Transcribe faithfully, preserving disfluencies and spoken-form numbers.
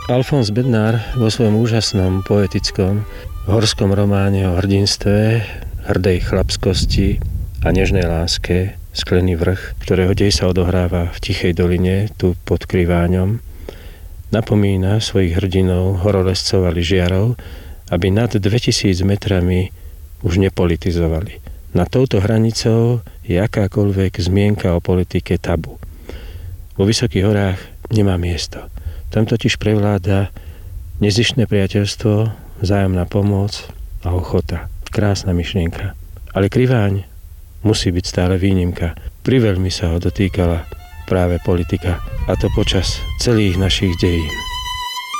Alfons Bednár vo svojom úžasnom poetickom horskom románe o hrdinstve, hrdej chlapskosti a nežnej láske Sklený vrch, ktorého dej sa odohráva v tichej doline, tu pod Kriváňom, napomína svojich hrdinov, horolezcov a lyžiarov, aby nad dvetisíc metrami už nepolitizovali. Nad touto hranicou je akákoľvek zmienka o politike tabu. Vo Vysokých horách nemá miesto. Tam totiž prevláda nezištné priateľstvo, vzájomná pomoc a ochota. Krásna myšlienka. Ale Kriváň musí byť stále výnimka. Priveľmi sa ho dotýkala práve politika, a to počas celých našich dejín.